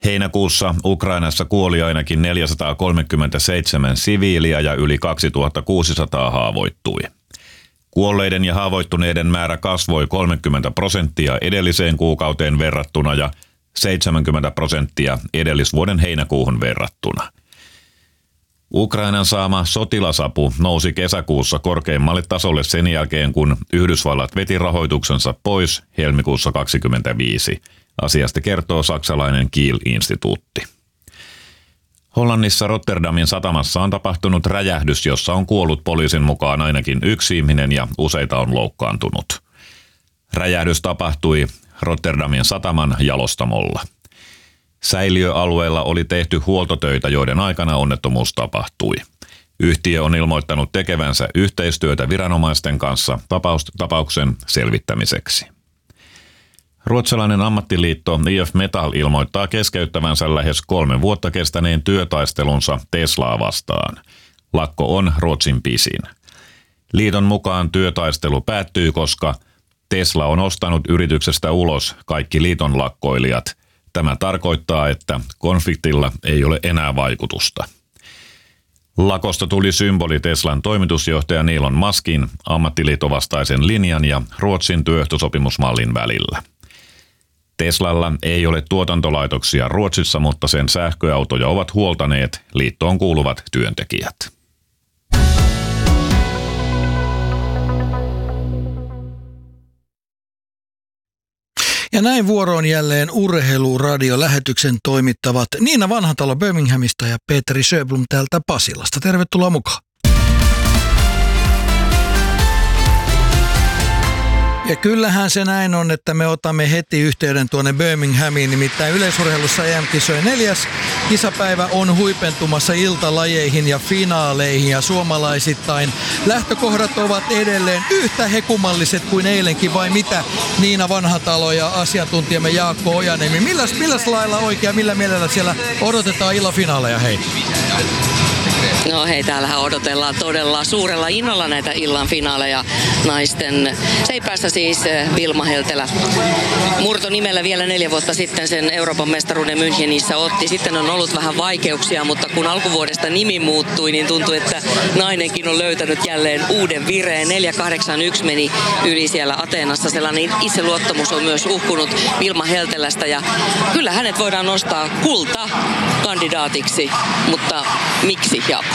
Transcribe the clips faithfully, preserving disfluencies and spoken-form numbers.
Heinäkuussa Ukrainassa kuoli ainakin neljäsataakolmekymmentäseitsemän siviiliä ja yli kaksituhattakuusisataa haavoittui. Kuolleiden ja haavoittuneiden määrä kasvoi kolmekymmentä prosenttia edelliseen kuukauteen verrattuna ja seitsemänkymmentä prosenttia edellisvuoden heinäkuuhun verrattuna. Ukrainan saama sotilasapu nousi kesäkuussa korkeimmalle tasolle sen jälkeen, kun Yhdysvallat veti rahoituksensa pois helmikuussa kaksikymmentäviisi. Asiasta kertoo saksalainen Kiel-instituutti. Hollannissa Rotterdamin satamassa on tapahtunut räjähdys, jossa on kuollut poliisin mukaan ainakin yksi ihminen ja useita on loukkaantunut. Räjähdys tapahtui Rotterdamin sataman jalostamolla. Säiliöalueella oli tehty huoltotöitä, joiden aikana onnettomuus tapahtui. Yhtiö on ilmoittanut tekevänsä yhteistyötä viranomaisten kanssa tapauksen selvittämiseksi. Ruotsalainen ammattiliitto I F Metall ilmoittaa keskeyttävänsä lähes kolme vuotta kestäneen työtaistelunsa Teslaa vastaan. Lakko on Ruotsin pisin. Liiton mukaan työtaistelu päättyy, koska Tesla on ostanut yrityksestä ulos kaikki liiton lakkoilijat. Tämä tarkoittaa, että konfliktilla ei ole enää vaikutusta. Lakosta tuli symboli Teslan toimitusjohtaja Elon Muskin ammattiliittovastaisen linjan ja Ruotsin työehtosopimusmallin välillä. Teslalla ei ole tuotantolaitoksia Ruotsissa, mutta sen sähköautoja ovat huoltaneet liittoon kuuluvat työntekijät. Ja näin vuoroon jälleen Urheiluradio-lähetyksen toimittavat Niina Vanhatalo Birminghamista ja Petri Sjöblom täältä Pasilasta. Tervetuloa mukaan. Ja kyllähän se näin on, että me otamme heti yhteyden tuonne Birminghamiin, nimittäin yleisurheilussa E M-kisojen neljäs kisapäivä on huipentumassa iltalajeihin ja finaaleihin ja suomalaisittain lähtökohdat ovat edelleen yhtä hekumalliset kuin eilenkin, vai mitä Niina Vanhatalo ja asiantuntijamme Jaakko Ojaniemi? Milläs, milläs lailla oikein, millä mielellä siellä odotetaan illan finaaleja, hei? No hei, täällähän odotellaan todella suurella innolla näitä illan finaaleja naisten seipäässä, siis Vilma Heltelä. Murto nimellä vielä neljä vuotta sitten sen Euroopan mestaruuden Münchenissä otti. Sitten on ollut vähän vaikeuksia, mutta kun alkuvuodesta nimi muuttui, niin tuntui, että nainenkin on löytänyt jälleen uuden vireen. neljä kahdeksan yksi meni yli siellä Ateenassa. Sellainen itseluottamus on myös uhkunut Vilma Heltelästä ja kyllä hänet voidaan nostaa kulta kandidaatiksi, mutta miksi, Jaakko?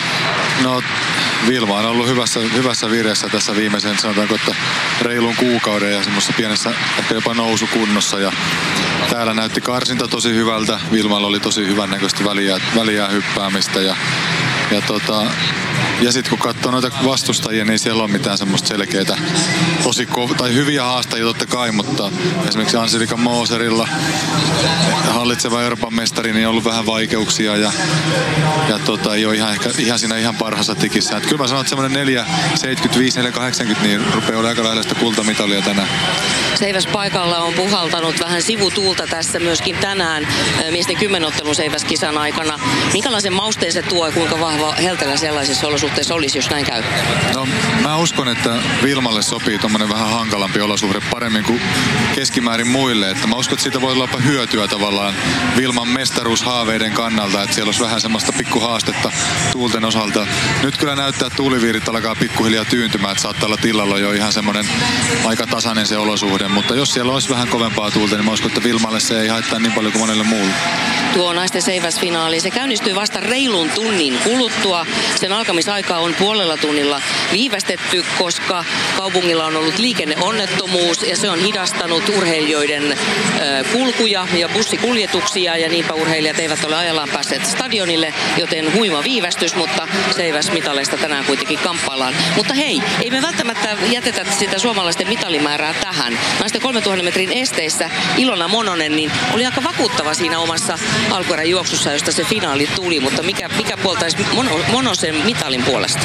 No, Vilma on ollut hyvässä, hyvässä vireessä tässä viimeisen, sanotaanko, että reilun kuukauden ja semmoisessa pienessä ehkä jopa nousukunnossa. Ja täällä näytti karsinta tosi hyvältä. Vilmalla oli tosi hyvän näköistä väliä, väliä hyppäämistä ja, ja tota, ja sitten kun katsoo noita vastustajia, niin siellä on mitään semmoista selkeitä, tosi kov- tai hyviä haastajia totta kai, mutta esimerkiksi Angelika Moserilla, hallitseva Euroopan mestari, niin on ollut vähän vaikeuksia ja, ja tota, ei ole ihan, ehkä, ihan siinä ihan parhaassa tikissä. Et kyllä mä sanon, että semmoinen neljä seitsemänkymmentäviisi neljä kahdeksankymmentä niin rupeaa olemaan aika lähellä sitä kultamitalia tänään. Seiväs paikalla on puhaltanut vähän sivutuulta tässä myöskin tänään miesten kymmenottelun Seiväs-kisan aikana. Minkälaisen mausteen se tuo ja kuinka vahva Heltelä sellaisissa olosuhteissa olisi, jos näin käy? No, mä uskon, että Vilmalle sopii tommonen vähän hankalampi olosuhde paremmin kuin keskimäärin muille. Että mä uskon, että siitä voi olla jopa hyötyä tavallaan Vilman mestaruushaaveiden kannalta, että siellä olisi vähän semmoista pikkuhaastetta tuulten osalta. Nyt kyllä näyttää, että tuuliviirit alkaa pikkuhiljaa tyyntymään, että saattaa olla tilalla jo ihan semmoinen aika tasainen se olosuhde. Mutta jos siellä olisi vähän kovempaa tuulta, niin mä uskon, että Vilmalle se ei haittaa niin paljon kuin monelle muulle. Tuo naisten seiväsfinaali, se käynnistyy vasta reilun tunnin kuluttua. Sen alkamisaika on puolella tunnilla viivästetty, koska kaupungilla on ollut liikenneonnettomuus ja se on hidastanut urheilijoiden äh, kulkuja ja bussikuljetuksia ja niinpä urheilijat eivät ole ajallaan päässeet stadionille, joten huima viivästys, mutta seiväsmitaleista tänään kuitenkin kamppaillaan. Mutta hei, ei me välttämättä jätetä sitä suomalaisten mitalimäärää tähän. Naisten kolmetuhatta metrin esteissä Ilona Mononen niin oli aika vakuuttava siinä omassa alkuerän juoksussa, josta se finaali tuli, mutta mikä, mikä puoltaisi Mono, Monosen mitalin puolesta?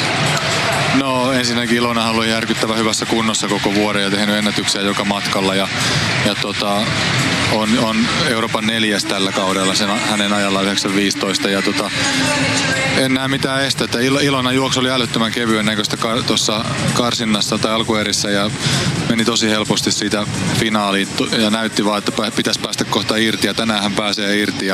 No ensinnäkin Ilona on ollut järkyttävän hyvässä kunnossa koko vuoden ja tehnyt ennätyksiä joka matkalla ja, ja tota, on, on Euroopan neljäs tällä kaudella sen, hänen ajallaan yhdeksän viisitoista ja tota, en näe mitään estettä. Il, Ilona juoksu oli älyttömän kevyen näköistä ka, tuossa karsinnassa tai alkuerissä ja meni tosi helposti siitä finaaliin ja näytti vaan, että pitäisi päästä kohta irti ja tänään hän pääsee irti.